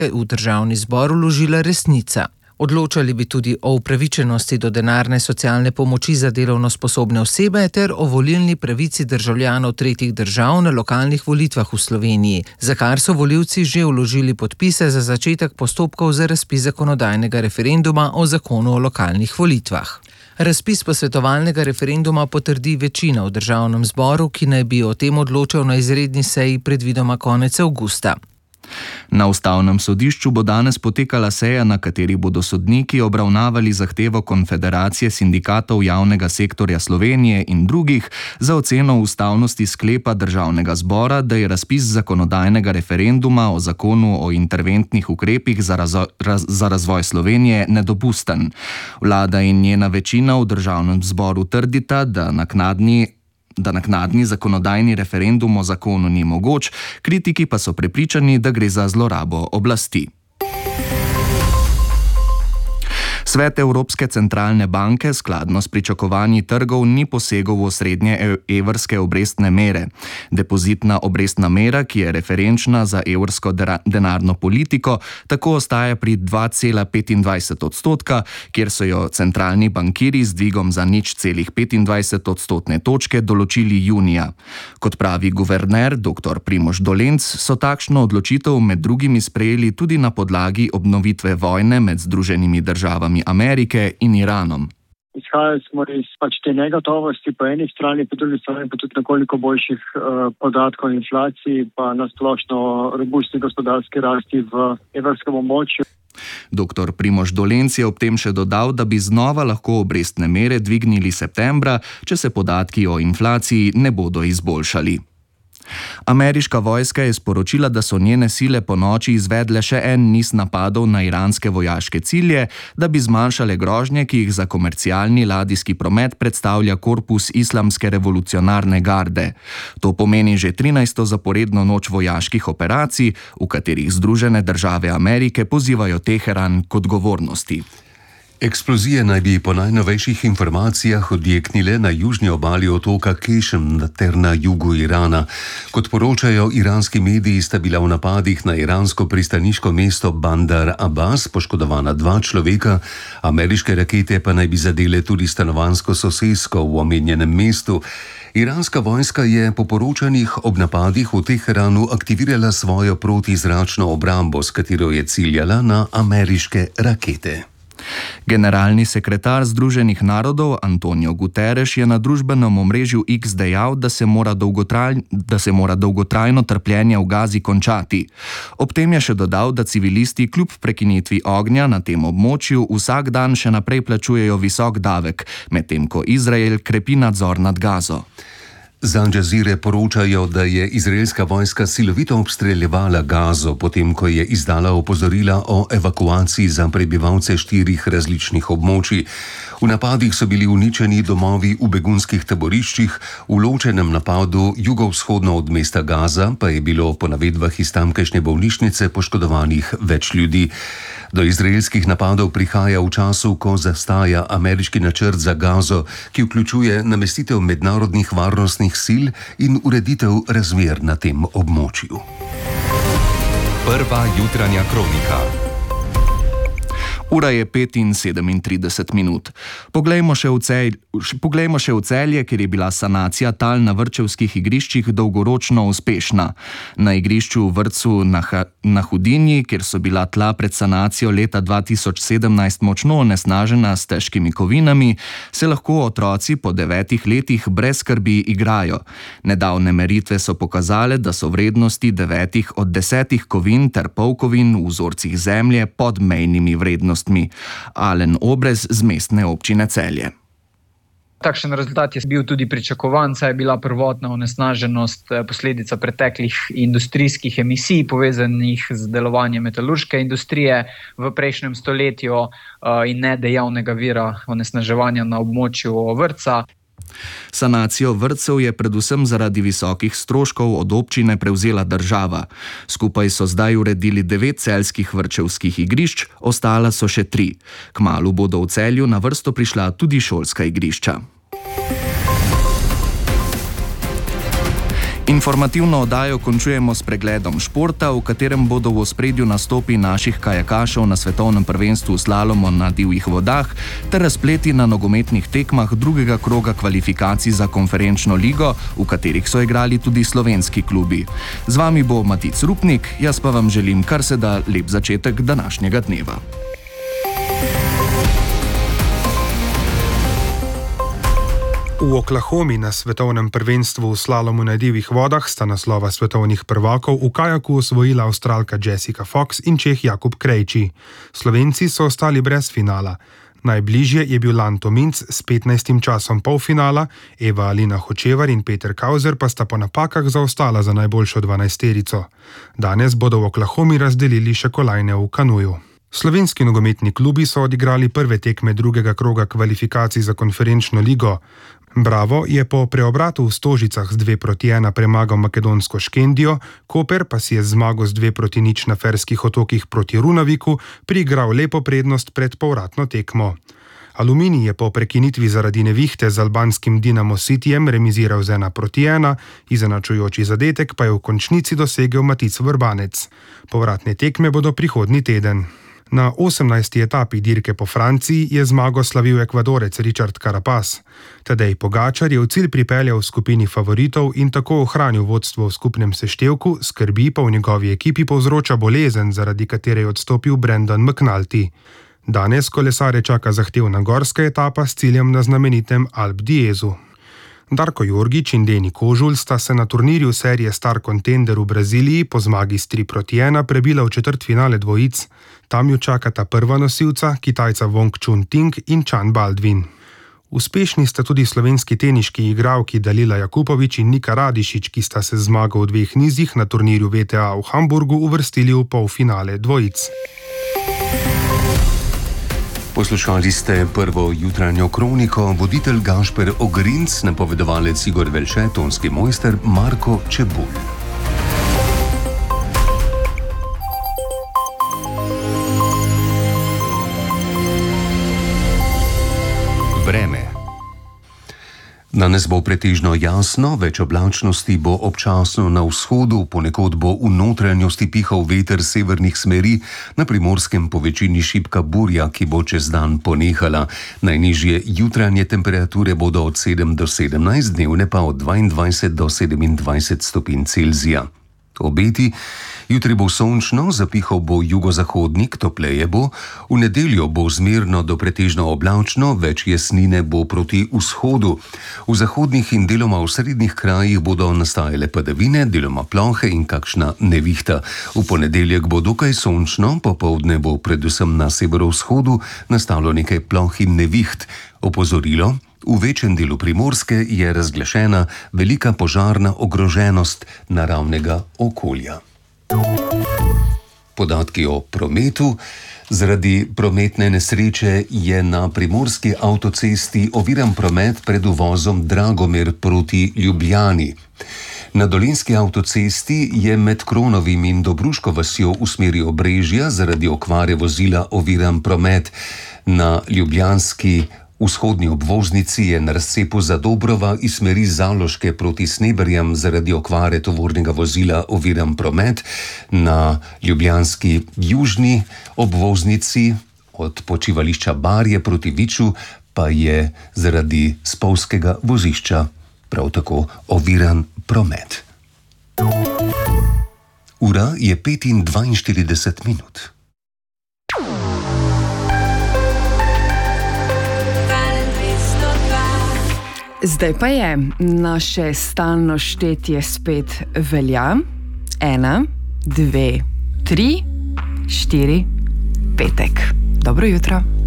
v državni zbor vložila Resnica. Odločali bi tudi o upravičenosti do denarne socialne pomoči za delovno sposobne osebe ter o volilni pravici državljanov tretjih držav na lokalnih volitvah v Sloveniji, za kar so volivci že vložili podpise za začetek postopkov za razpis zakonodajnega referenduma o zakonu o lokalnih volitvah. Razpis posvetovalnega referenduma potrdi večina v državnem zboru, ki naj bi o tem odločal na izredni seji predvidoma konec avgusta. Na Ustavnem sodišču bo danes potekala seja, na kateri bodo sodniki obravnavali zahtevo Konfederacije sindikatov javnega sektorja Slovenije in drugih za oceno ustavnosti sklepa državnega zbora, da je razpis zakonodajnega referenduma o zakonu o interventnih ukrepih za razvoj Slovenije nedopusten. Vlada in njena večina v državnem zboru trdita, da naknadni zakonodajni referendum o zakonu ni mogoč, kritiki pa so prepričani, da gre za zlorabo oblasti. Svet Evropske centralne banke skladno s pričakovanji trgov ni posegel v osrednje evrske obrestne mere. Depozitna obrestna mera, ki je referenčna za evrsko denarno politiko, tako ostaja pri 2,25%, kjer so jo centralni bankiri z dvigom za 0,25 odstotne točke določili junija. Kot pravi guverner dr. Primož Dolenc, so takšno odločitev med drugimi sprejeli tudi na podlagi obnovitve vojne med Združenimi državami Amerike in Iranom. Izhajali smo iz te negotovosti po eni strani, po drugi strani pa tudi nekoliko boljših podatkov o inflaciji, pa na splošno robustni gospodarski rasti v evrskem območju. Dr. Primož Dolenc je ob tem še dodal, da bi znova lahko obrestne mere dvignili septembra, če se podatki o inflaciji ne bodo izboljšali. Ameriška vojska je sporočila, da so njene sile ponoči izvedle še en niz napadov na iranske vojaške cilje, da bi zmanjšale grožnje, ki jih za komercialni ladijski promet predstavlja korpus Islamske revolucionarne garde. To pomeni že 13. zaporedno noč vojaških operacij, v katerih Združene države Amerike pozivajo Teheran k odgovornosti. Eksplozije naj bi po najnovejših informacijah odjeknile na južni obali otoka Kešem ter na jugu Irana. Kot poročajo iranski mediji, sta bila v napadih na iransko pristaniško mesto Bandar Abbas poškodovana 2 človeka, ameriške rakete pa naj bi zadele tudi stanovanjsko sosesko v omenjenem mestu. Iranska vojska je po poročanjih ob napadih v Teheranu aktivirala svojo protizračno obrambo, s katero je ciljala na ameriške rakete. Generalni sekretar Združenih narodov Antonio Guterres je na družbenem omrežju X dejal, da se mora dolgotrajno trpljenje v Gazi končati. Ob tem je še dodal, da civilisti kljub prekinitvi ognja na tem območju vsak dan še naprej plačujejo visok davek, medtem ko Izrael krepi nadzor nad Gazo. Z Al Jazeere poročajo, da je izraelska vojska silovito obstreljevala Gazo, potem ko je izdala opozorila o evakuaciji za prebivalce 4 različnih območij. V napadih so bili uničeni domovi v begunskih taboriščih, v ločenem napadu jugovzhodno od mesta Gaza pa je bilo po navedbah iz tamkajšnje bolnišnice poškodovanih več ljudi. Do izraelskih napadov prihaja v času, ko zastaja ameriški načrt za Gazo, ki vključuje namestitev mednarodnih varnostnih sil in ureditev razmer na tem območju. Prva jutranja kronika. Ura je 5:37. Poglejmo še v Celje, kjer je bila sanacija tal na vrtčevskih igriščih dolgoročno uspešna. Na igrišču v vrtcu na Hudinji, kjer so bila tla pred sanacijo leta 2017 močno onesnažena s težkimi kovinami, se lahko otroci po 9 letih brez skrbi igrajo. Nedavne meritve so pokazale, da so vrednosti 9 od 10 kovin ter polkovin v vzorcih zemlje pod mejnimi vrednostmi. Alen Obrez z mestne občine Celje. Takšen rezultat je bil tudi pričakovan, saj je bila prvotna onesnaženost posledica preteklih industrijskih emisij, povezanih z delovanjem metalurške industrije v prejšnjem stoletju in ne dejavnega vira onesnaževanja na območju vrtca. Sanacijo vrtcev je predvsem zaradi visokih stroškov od občine prevzela država. Skupaj so zdaj uredili 9 celjskih vrtčevskih igrišč, ostala so še 3. Kmalu bodo v Celju na vrsto prišla tudi šolska igrišča. Informativno oddajo končujemo s pregledom športa, v katerem bodo v ospredju nastopi naših kajakašev na svetovnem prvenstvu slalomu na divjih vodah ter razpleti na nogometnih tekmah drugega kroga kvalifikacij za konferenčno ligo, v katerih so igrali tudi slovenski klubi. Z vami bo Matic Rupnik, jaz pa vam želim kar se da lep začetek današnjega dneva. V Oklahomi na svetovnem prvenstvu v slalomu na divjih vodah sta naslova svetovnih prvakov v kajaku osvojila Avstralka Jessica Fox in Čeh Jakub Krejči. Slovenci so ostali brez finala. Najbližje je bil Lanto Minc s 15. časom polfinala, Eva Alina Hočevar in Peter Kauzer pa sta po napakah zaostala za najboljšo 12-terico. Danes bodo v Oklahomi razdelili še kolajne v kanuju. Slovenski nogometni klubi so odigrali prve tekme drugega kroga kvalifikacij za konferenčno ligo. Bravo je po preobratu v Stožicah z 2-1 premagal makedonsko Škendijo, Koper pa si je zmago z 2-0 na Ferskih otokih proti Runaviku priigral lepo prednost pred povratno tekmo. Aluminij je po prekinitvi zaradi nevihte z albanskim Dinamo Cityjem remiziral z 1-1, izenačujoči zadetek pa je v končnici dosegel Matic Vrbanec. Povratne tekme bodo prihodnji teden. Na 18. etapi dirke po Franciji je zmago slavil Ekvadorec Richard Carapaz. Tadej Pogačar je v cilj pripeljal v skupini favoritov in tako ohranil vodstvo v skupnem seštevku, skrbi pa v njegovi ekipi povzroča bolezen, zaradi katere je odstopil Brandon McNulty. Danes kolesare čaka zahtevna gorska etapa s ciljem na znamenitem Alpe d'Huez. Darko Jorgič in Deni Kožul sta se na turnirju serije Star Contender v Braziliji po zmagi s 3-1 prebila v četrtfinale dvojic. Tam ju čakata prva nosilca, Kitajca Wong Chun Ting in Chan Baldwin. Uspešni sta tudi slovenski teniški igralki Dalila Jakupović in Nika Radišić, ki sta se zmago v dveh nizih na turnirju WTA v Hamburgu uvrstili v polfinale dvojic. Poslušali ste prvo jutranjo kroniko, voditelj Gašper Ogrinc, napovedovalec Igor Velše, tonski mojster Marko Čebulj. Vreme. Danes bo pretežno jasno, več oblačnosti bo občasno na vzhodu, ponekod bo v notranjosti pihal veter severnih smeri, na Primorskem po večini šibka burja, ki bo čez dan ponehala. Najnižje jutranje temperature bodo od 7 do 17, dnevne pa od 22 do 27 stopinj Celzija. Obeti: jutri bo sončno, zapihal bo jugozahodnik, topleje bo, v nedeljo bo zmerno do pretežno oblačno, več jesnine bo proti vzhodu. V zahodnih in deloma v srednjih krajih bodo nastajale padavine, deloma plohe in kakšna nevihta. V ponedeljek bo dokaj sončno, popoldne bo predvsem na severovzhodu nastalo nekaj ploh in neviht. Opozorilo: v večjem delu Primorske je razglašena velika požarna ogroženost naravnega okolja. Podatki o prometu. Zaradi prometne nesreče je na primorski avtocesti oviran promet pred uvozom Dragomer proti Ljubljani. Na dolenjski avtocesti je med Kronovim in Dobruško vasjo v smeri Obrežja zaradi okvare vozila oviran promet. Na ljubljanski vzhodni obvoznici je na razcepu Zadobrova iz smeri Zaloške proti Sneberjem zaradi okvare tovornega vozila oviran promet. Na ljubljanski južni obvoznici od počivališča Barje proti Viču pa je zaradi spolzkega vozišča prav tako oviran promet. Ura je 5:42 minut. Zdaj pa je naše stalno štetje spet velja. 1, 2, 3, 4, petek. Dobro jutro.